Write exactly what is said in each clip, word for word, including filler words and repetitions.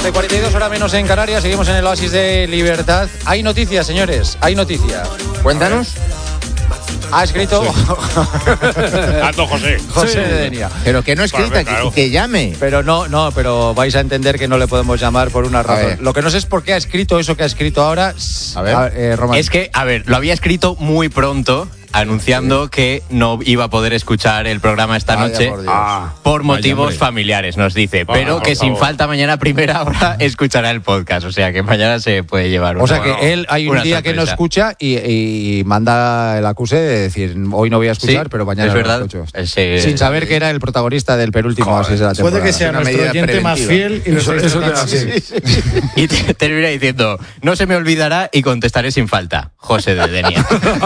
doce cuarenta y dos, hora menos en Canarias. Seguimos en el oasis de libertad. Hay noticias, señores, hay noticias. Cuéntanos. Ha escrito Ando José. José Sí. de Denia. Pero que no escrita, Vale, claro. que, que llame. Pero no, no, pero vais a entender que no le podemos llamar por una razón. ver. Lo que no sé es por qué ha escrito eso que ha escrito ahora. A ver. eh, Román. Es que, a ver, lo había escrito muy pronto, anunciando sí. que no iba a poder escuchar el programa esta Vaya noche por Dios. Ah, por motivos hombre. familiares, nos dice. Vale, pero por que sin favor. falta mañana a primera hora escuchará el podcast. O sea que mañana se puede llevar una O sea que bueno, él hay un una día que no sorpresa. escucha y, y manda el acuse de decir hoy no voy a escuchar, Sí, pero mañana es lo verdad. escucho. Ese- Sin saber que era el protagonista del penúltimo Joder. así de la temporada. Puede que sea Una nuestro medida oyente más preventiva. fiel y lo Eso, estáis eso te da tratando así. así. Y te- termina diciendo, no se me olvidará y contestaré sin falta. José de Denia.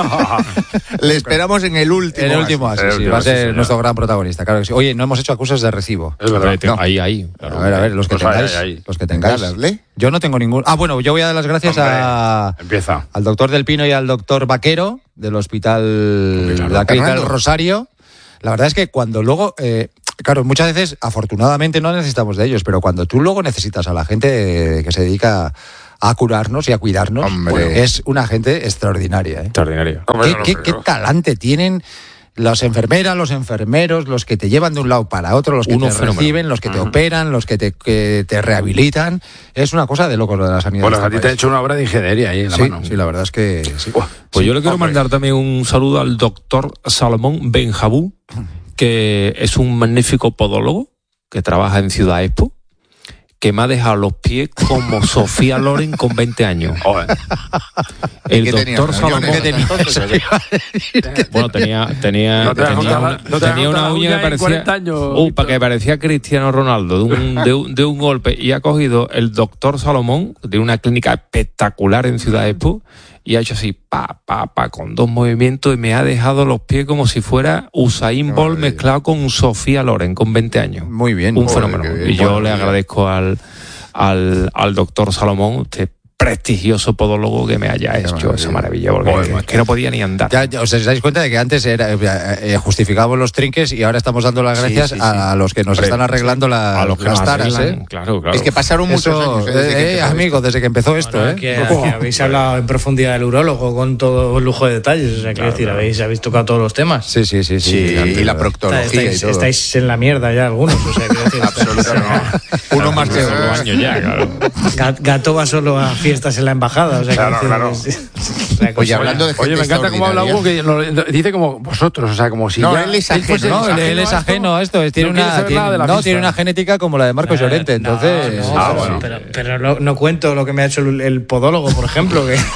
Le esperamos en el último. El último así, El sí, último, va a sí, ser señor. nuestro gran protagonista, claro que sí. Oye, no hemos hecho acuses de recibo. Es verdad. No. Ahí, ahí. A ver, a ver, los que Pues ahí, tengáis, ahí, ahí. los que tengáis. Dale. Yo no tengo ningún. Ah, bueno, yo voy a dar las gracias Hombre, a Empieza. al doctor Del Pino y al doctor Vaquero del Hospital Claro. de la Clínica del Fernando. Rosario. La verdad es que cuando luego, eh, claro, muchas veces, afortunadamente no necesitamos de ellos, pero cuando tú luego necesitas a la gente que se dedica a curarnos y a cuidarnos, Hombre. pues es una gente extraordinaria. ¿eh? Extraordinario. ¿Qué, qué- qué talante tienen las enfermeras, los enfermeros, los que te llevan de un lado para otro, los que Uno te fenómeno. reciben, los que te operan, los que te, que te rehabilitan? Es una cosa de locos lo de la sanidad. Bueno, de a este ti te ha país. hecho una obra de ingeniería ahí en la Sí, mano. sí, la verdad es que sí. Pues yo le quiero Hombre. mandar también un saludo al doctor Salomón Benjabú, que es un magnífico podólogo que trabaja en Ciudad Expo, que me ha dejado los pies como Sofía Loren con veinte años. Joder. El ¿Qué tenía? doctor Salomón. ¿Qué tenía? Bueno, tenía, tenía, No te has tenía, cortado una, la- no te has tenía una cortado la uña uña que en parecía. cuarenta años, Uh, para que parecía Cristiano Ronaldo, de un, de, un, de un golpe. Y ha cogido el doctor Salomón, de una clínica espectacular en Ciudad Expo, y ha hecho así, pa, pa, pa, con dos movimientos, y me ha dejado los pies como si fuera Usain Bolt mezclado con Sofía Loren, con veinte años. Muy bien. Un Joder, fenómeno. qué bien. Y yo Bueno, le bien. agradezco al, al, al doctor Salomón, este prestigioso podólogo, que me haya hecho maravilla. esa maravilla, porque Joder, es macho. que no podía ni andar. Ya, ya, os dais cuenta de que antes era, eh, eh, justificábamos los trinques y ahora estamos dando las Sí, gracias sí, sí. a, a los que nos Hombre, están arreglando la- a los que las nos taras. arreglan, ¿eh? Claro, claro. Es que pasaron muchos Eso, años. ¿eh? Desde que eh, empezó amigo, desde que empezó esto. Bueno, ¿eh? aquí, aquí habéis hablado en profundidad del urólogo con todo lujo de detalles. O sea, quiero decir, habéis, habéis tocado todos los temas. Sí, sí, sí. sí, Sí, sí, y la sí. proctología estáis, y todo. estáis en la mierda ya algunos. O sea, quiero decir, Absolutamente. Uno más que Todos los otro. años ya, claro. Gat- Gato va solo a fiestas en la embajada. O sea, Claro, quiero claro. decir, es- la cosa- Oye, hablando de gente Oye, me encanta cómo habla Hugo, que lo- dice como vosotros, o sea, como si No, ya él es ajeno, fuese No, él, él es a ajeno a esto. es- Tiene, No quiere una, saber tiene, nada de la no, fiesta. tiene una genética como la de Marcos Eh, Llorente. no, Entonces, no, Ah, pero- bueno. pero, pero no, no cuento lo que me ha hecho el, el podólogo, por ejemplo. Que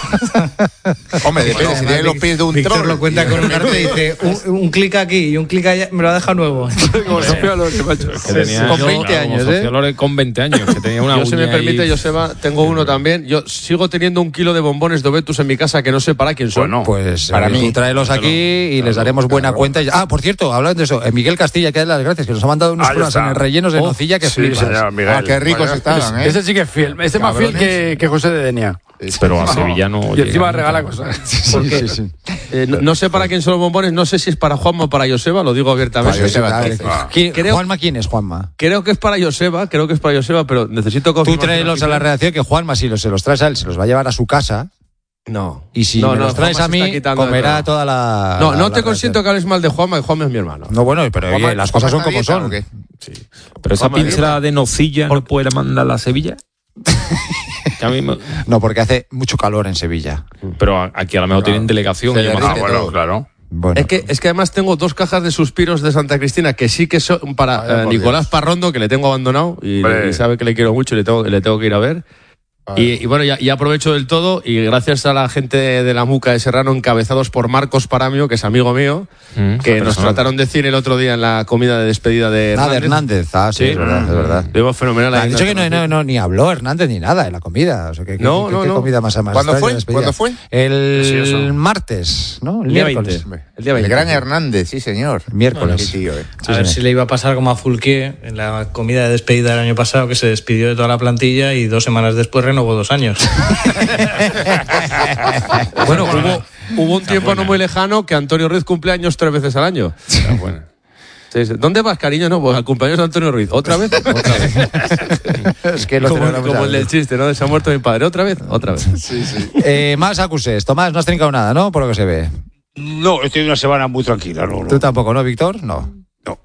Hombre, depende, si tiene los pies de un Víctor troll. lo cuenta con un arte y dice un, un clic aquí y un clic allá, me lo ha dejado nuevo. Como Sofía Loren, macho. Que tenía Con yo, veinte como años, Sofía ¿eh? Loren con veinte años, que tenía una Yo, si me uña permite, ahí. Joseba, tengo uno también. Yo sigo teniendo un kilo de bombones de Obetus en mi casa que no sé para quién son. Bueno, Pues Para eh, mí. tú tráelos aquí y les daremos buena cuenta. Ah, por cierto, hablando de eso, eh, Miguel Castilla, que da las gracias, que nos ha mandado unos Ahí pruebas está. en el rellenos de Oh, nocilla que sí, flipas. señor, Miguel. Ah, qué ricos Bueno, estaban, ¿eh? Ese sí que es fiel. Este es más fiel Cabrones. que, que José de Denia. Pero a Sevilla no. Y llega encima nunca. regala cosas. Sí, sí, sí. Eh, no, no sé para quién son los bombones, no sé si es para Juanma o para Joseba, lo digo abiertamente. Para Joseba, Ah, entonces. eh, ¿quién- Creo- Juanma, ¿quién es Juanma? Creo que es para Joseba, creo que es para Joseba, pero necesito Tú confirmar. tráelos a la redacción que Juanma, si los, se los traes a él, se los va a llevar a su casa. No. Y si No, me no, los traes Juanma a se está mí, quitando de comerá todo. toda la. No, la- no la te consiento redacción. que hables mal de Juanma, que Juanma es mi hermano. No, bueno, pero oye, Juanma- las cosas son Juanma como está son. a dieta, Pero esa Juanma, pincelada de nocilla no puede mandarla a Sevilla. Que a mí me- No, porque hace mucho calor en Sevilla. Pero a- aquí a lo mejor tienen delegación. Se y yo me derrite Ah, acuerdo. bueno, todo. claro. Bueno, Es que, es que además tengo dos cajas de suspiros de Santa Cristina que sí que son para Vaya eh, por Nicolás Dios. Parrondo, que le tengo abandonado y, Hombre. y sabe que le quiero mucho y le tengo, le tengo que ir a ver. Y, y bueno, ya, ya aprovecho del todo y gracias a la gente de la Muca de Serrano, encabezados por Marcos Paramio, que es amigo mío, Mm, que nos persona. trataron de cine el otro día en la comida de despedida de nada, Hernández. Grande. Ah, sí, Sí. es verdad, es verdad. Lo vimos fenomenal. Ha ahí en dicho la que no, no, no, ni habló Hernández ni nada en la comida. O sea, que, que- No, que- no, qué no. comida más más ¿Cuándo extraña fue? de despedida. ¿Cuándo fue? El Sí, eso. martes, ¿no? El, El día miércoles. veinte. El día El veinte. gran Hernández, sí, señor. Miércoles. Qué tío, eh. A ver si le iba a pasar como a Fulquier en la comida de despedida del año pasado, que se despidió de toda la plantilla y dos semanas después renovó dos años. Bueno, hubo, hubo un tiempo no muy lejano que Antonio Ruiz cumple años tres veces al año. Sí, sí. ¿Dónde vas, cariño? No, pues al cumpleaños de Antonio Ruiz. ¿Otra vez? Otra vez. Es que lo como celebramos como ya. el del chiste, ¿no? Se ha muerto mi padre. ¿Otra vez? Otra vez. Sí, sí. Eh, más acuses. Tomás, no has trincado nada, ¿no? Por lo que se ve. No, estoy una semana muy tranquila. No, no. Tú tampoco, ¿no, Víctor? No. No.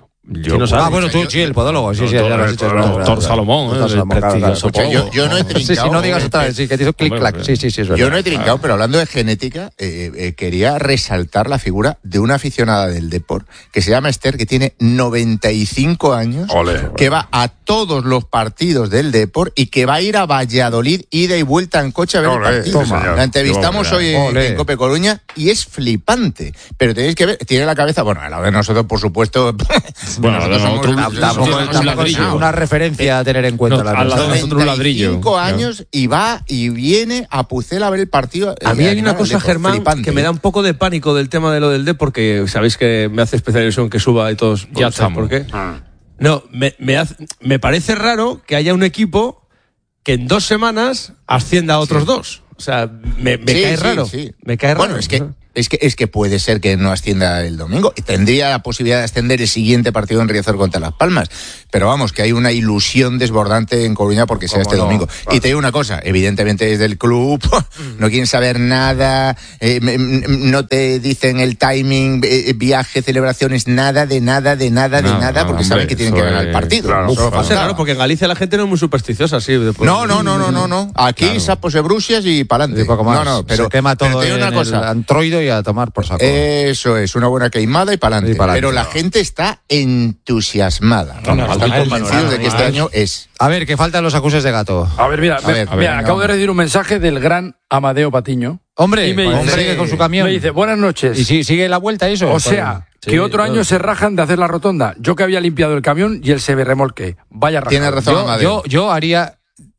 Yo, no pues, sabe? Ah, bueno, tú sí, el podólogo. Sí, sí, ya lo has dicho. es verdad, Doctor es verdad. Salomón, Doctor ¿eh? El Salomón, claro, claro. prestigioso Escucha, yo, yo no he trincado. Sí, sí, no digas otra vez, sí, que te hizo clic, Hombre, clac. Sí, sí, sí, es verdad. Yo no he trincado, pero hablando de genética, eh, eh, quería resaltar la figura de una aficionada del Depor que se llama Esther, que tiene noventa y cinco años, Ole. que va a todos los partidos del Depor y que va a ir a Valladolid, ida y vuelta en coche a ver Ole, el partido. sí, señor. La entrevistamos Qué hoy en, Ole. en Cope Coruña y es flipante. Pero tenéis que ver, tiene la cabeza, bueno, a la de nosotros, por supuesto. Bueno, nosotros no, somos otro- una- sí, Tampoco, sí, sí, tampoco un es ladrillo. una referencia a tener en cuenta No, la al lado verdad. de nosotros un ladrillo. noventa y cinco años y va y viene a Pucela a ver el partido. A mí eh, hay una animal, cosa, Depor, Germán, flipante. que me da un poco de pánico del tema de lo del D, porque sabéis que me hace especial ilusión que suba y todos. Ya ¿sabes estamos. ¿Por qué? Ah. No, me, me, hace- me parece raro que haya un equipo que en dos semanas ascienda a otros dos. O sea, me, me Sí, cae sí, raro. sí. Me cae raro. Bueno, es que, es que es que puede ser que no ascienda el domingo. Y tendría la posibilidad de ascender el siguiente partido en Riazor contra Las Palmas. Pero vamos, que hay una ilusión desbordante en Coruña porque sea ¿Cómo este no? domingo. Claro. Y te digo una cosa, evidentemente desde el club no quieren saber nada, eh, m- m- no te dicen el timing, eh, viaje, celebraciones, nada, de nada, de nada, de Nada, nada, porque hombre, saben que tienen que eso ganar el es- partido. claro, Solo eso Va a ser faltaba. raro porque en Galicia la gente no es muy supersticiosa, sí. después- No, no, no, no, no, no. Aquí sapos de brucias y para Y adelante. poco más. No, no, pero se quema pero todo te digo en una cosa. el antroido y a tomar por saco. Eso es, una buena queimada y para Y adelante. pa'lante. Pero la gente está entusiasmada. No, no, Están normal, convencidos normal, de que este normal. año es. A ver, que faltan los acuses de gato. A ver, mira, A me- ver, mira, a ver, acabo venga. de recibir un mensaje del gran Amadeo Patiño. Hombre, Y me pues dice- sigue con su camión. Me dice, buenas noches. ¿Y si, sigue la vuelta eso? O sea, Sí, que otro claro. año se rajan de hacer la rotonda. Yo que había limpiado el camión y él se remolque. Vaya rajado. Tiene razón yo, Amadeo. yo, yo haría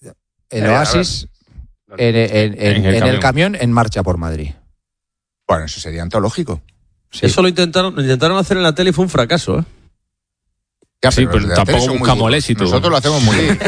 el Eh, a Oasis en, en- en- En el en el camión. camión en marcha por Madrid. Bueno, eso sería antológico. Sí. Eso lo intentaron, lo intentaron hacer en la tele y fue un fracaso, ¿eh? Ya, Sí, pero pero los de la tampoco tele son muy buscamos el burros. éxito. Nosotros lo hacemos muy bien.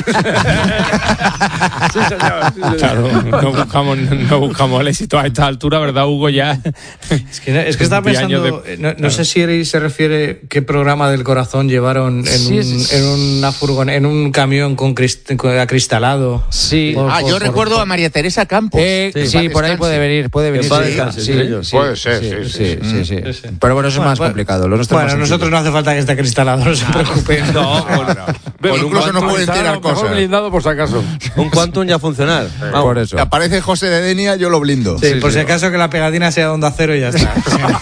Sí, señor, sí, señor. Claro, no buscamos, no buscamos el éxito a esta altura, ¿verdad, Hugo? Ya. Es que, es que estaba veinte años pensando, de- eh, no, no sé si Eri se refiere qué programa del corazón llevaron en, Sí, un, sí, sí. en una furgon, en un camión con, crist- con acristalado. Sí. Por- Ah, por- yo por- recuerdo a María Teresa Campos. Eh, Sí, sí, paz por ahí descanse. puede venir, puede venir. paz sí, descanse, sí, entre ellos. sí, Puede ser, sí, sí, sí, sí, sí. Sí, sí. Pero bueno, eso es Bueno, más bueno, complicado. Lo nuestro es Bueno, más nosotros no sencillo. hace falta que esté acristalado, no se preocupen. No, Pero Con un incluso nos pueden Está tirar mejor cosas. blindado por si acaso. un Quantum ya a funcionar. Vamos. Por eso. Si aparece José de Denia, yo lo blindo. Sí, por si acaso que la pegatina sea de onda cero y ya está.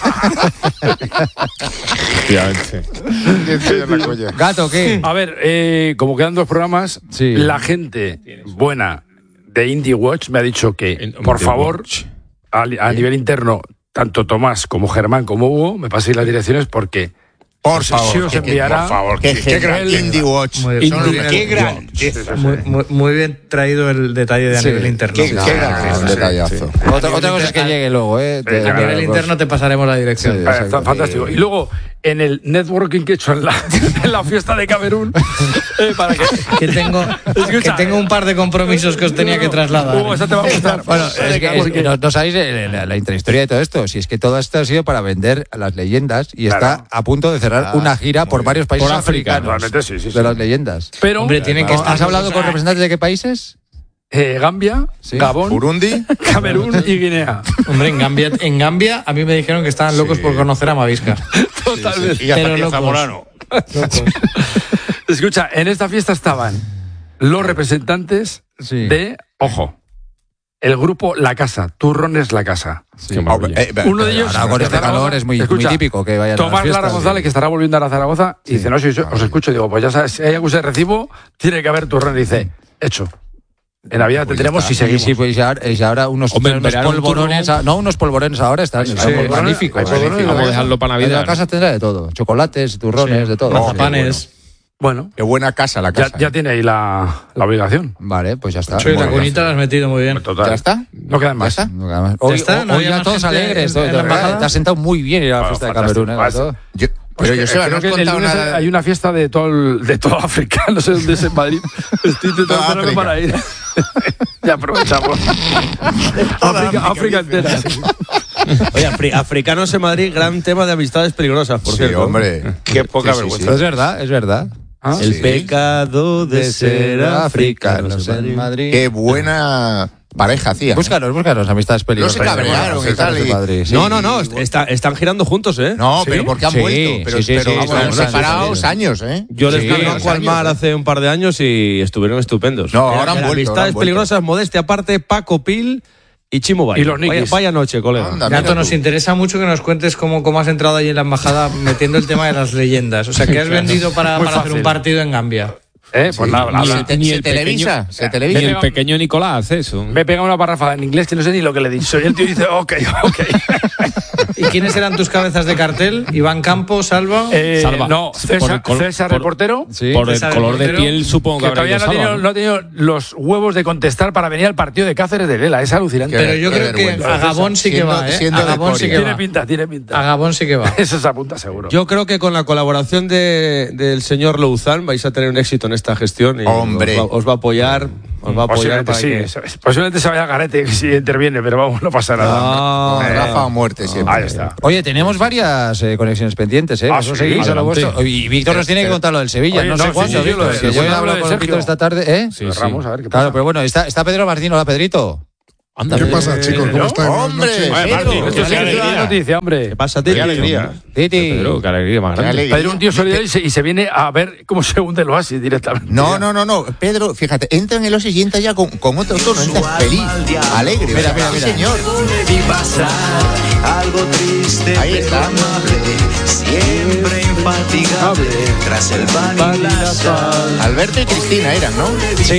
Efectivamente. Gato, ¿qué? A ver, eh, como quedan dos programas, Sí. la gente buena de Indie Watch me ha dicho que, En- por de favor, Watch. a, a nivel interno, tanto Tomás como Germán como Hugo, me paséis las direcciones porque Por se favor. os que- enviará. por favor. Qué, Qué gran- Indie Watch. Muy Son bien. los Indie- mejores. qué gran- Sí, sí, sí. muy, muy- muy bien traído el detalle de a Sí. nivel interno. Qué, Sí, qué sí, gran sí, sí. detallazo. Otra, otra cosa es que llegue luego, ¿eh? De- A de- nivel pues- interno te pasaremos la dirección. Sí, Eh, exacto. está fantástico. Y luego, en el networking que he hecho en la, en la fiesta de Camerún, eh, para que. Que tengo, Escucha, que tengo un par de compromisos que os tenía que trasladar. Hugo, esa te va a gustar. Bueno, es que, es que no, no sabéis eh, la, la intrahistoria de todo esto. Si es que todo esto ha sido para vender a las leyendas y Claro. está a punto de cerrar Ah, una gira por muy varios países Por África, africanos realmente sí, sí, sí. de las leyendas. Pero, Hombre, tienen que ¿Has estar. hablado con representantes de qué países? eh, Gambia, Sí. Gabón, Burundi. Camerún y Guinea. Hombre, en Gambia, en Gambia a mí me dijeron que estaban locos por conocer a Mavisca. Totalmente. Y hasta Pero aquí locos. Zamorano. Locos. Escucha, en esta fiesta estaban los representantes Sí. de, ojo, el grupo La Casa, Turrones La Casa. Qué maravilla. Eh, eh, Uno de ellos, Ahora con este Zaragoza, calor es muy, muy escucha, típico que vayan a Tomás las fiestas. Lara González, que estará volviendo a la Zaragoza, y dice, no, si yo os escucho, digo, pues ya sabes, si hay algún de recibo, tiene que haber turrón. Y dice, hecho. En Navidad tendremos si Sí, seguimos. sí, pues y ahora, y ahora unos, Hombre, en unos verano un polvorones, turrón. a- no, unos polvorones ahora están, están polvorones, magníficos. hay polvorones, magníficos. Vamos a dejarlo para En la Navidad. casa tendrá de todo, chocolates, turrones, de todo. Mazapanes. Bueno, Qué buena casa la ya, casa. ya tiene ahí la, la obligación. Vale, pues ya está. Sí, la Bueno, cunita la has metido muy bien. Total. ¿Ya está? No quedan más. ¿Ya está? no queda más. Hoy, está? hoy- ¿No hoy había ya más todos gente alegres. en- todo, en de la verdad, embajada? te has sentado muy bien ir a la Bueno, fiesta de fantástico. Camerún. ¿eh? Vas. Todo. Yo, Pues pero que- yo sé, no creo has que el contado lunes nada. hay una fiesta de todo el- de toda África, no sé dónde es en Madrid. Estoy intentando Toda ponerme África. para ir. Ya aprovechamos. África, África entera. Oye, afri- africanos en Madrid, gran tema de amistades peligrosas, por Sí, cierto. hombre. Qué poca Sí, sí, vergüenza. Pero es verdad, es verdad. ¿Ah? El Sí. pecado de ser africanos en Madrid. Madrid. Qué buena pareja hacía. Búscanos, búscanos, amistades No peligrosas. se cabrearon y tal. de y- Madrid, sí. No, no, no, está- están girando juntos, ¿eh? No, ¿Sí? pero porque han Sí, vuelto. Pero, sí, sí, pero sí, están están separados separados. años, ¿eh? Yo les Sí, vi dos al años, mar ¿eh? hace un par de años y estuvieron estupendos. No, Era- ahora han era vuelto, Amistades ahora han vuelto. peligrosas, modestia aparte, Paco Pil y Chimo Bayo. Y los vaya, niquis. vaya noche, colega. Anda, mira Gato, tú. nos interesa mucho que nos cuentes cómo, cómo has entrado ahí en la embajada metiendo el tema de las leyendas. O sea, ¿qué has vendido para, Muy para hacer un fácil. partido en Gambia? Eh, pues Sí. nada, Ni habla- se, te- ni se el televisa, pequeño- se Ni televisa. el pequeño Nicolás hace eso. me pega una parrafa en inglés que no sé ni lo que le he dicho. Y el tío dice, ok, ok. ¿Y quiénes eran tus cabezas de cartel? Iván Campos, Alba. Eh, Salva. no, Por César, el col- César por- reportero. Sí. Por el César color de Portero, piel, supongo que, Que habrá todavía ido no ha, Salva, tenido, ¿no? no ha tenido los huevos de contestar para venir al partido de Cáceres de Lela. Es alucinante. Pero yo Qué creo que vergüenza. a Gabón sí que Siendo- va, ¿eh? siendo A de Gabón sí que Coria. Tiene va. pinta, tiene A pinta. Gabón sí que va. Eso se apunta seguro. Yo creo que con la colaboración de, del señor Louzán vais a tener un éxito en esta gestión. Y Hombre. Os va, os va a apoyar. Os va a apoyar Posiblemente para sí. que- eso- Posiblemente se vaya a Garete si interviene, pero vamos, no pasa nada. Ah, Con Eh, Rafa a muerte siempre. Ahí está. Oye, tenemos varias eh, conexiones pendientes, ¿eh? Ah, Vosotros sí, seguís a lo adelante. vuestro. Y Víctor nos tiene que contar lo del Sevilla. Oye, no, no, sé sí, cuándo, sí, sí, Víctor, lo de- que yo he bueno, hablado lo de con Sergio. Víctor esta tarde, ¿eh? Sí, sí. Ramos, a ver qué pasa. Claro, pero bueno, está, está Pedro Martín. Hola, Pedrito. Anda, ¿Qué eh, pasa, chicos? ¿Cómo ¿no? estáis? Buenas Hombre, noches. Oye, Pedro. Martín, esto sí que es alegría. una noticia, hombre. ¿Qué pasa, tío? Qué alegría. Titi. Pedro, qué alegría más Qué grande. alegría. Pedro, un tío solidario y se, y se viene a ver cómo se hunde el Oasis directamente. No, no, no, no. Pedro, fíjate, entra en el Oasis y entra ya con, con otro tono, entra feliz, alegre. Mira, mira, Sí, mira. señor. Algo triste, Ahí está. siempre infatigable, tras el pan y la sal. Alberto y Cristina eran, ¿no? Sí,